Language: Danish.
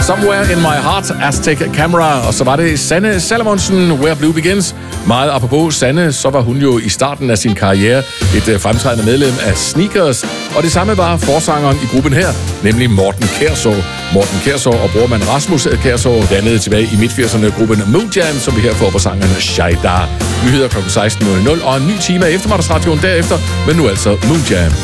Somewhere in My Heart, Aztec Camera. Og så var det Sanne Salomonsen, Where Blue Begins. Meget apropos Sanne, så var hun jo i starten af sin karriere et fremtrædende medlem af Sneakers. Og det samme var forsangeren i gruppen her, nemlig Morten Kærså. Morten Kærså og brormand Rasmus Kærså dannede tilbage i midt-80'erne gruppen Moon Jam, som vi her får på sangerne Shaidar. Nyheder kl. 16.00 og en ny time af eftermiddagsradioen derefter, men nu altså Moon Jam.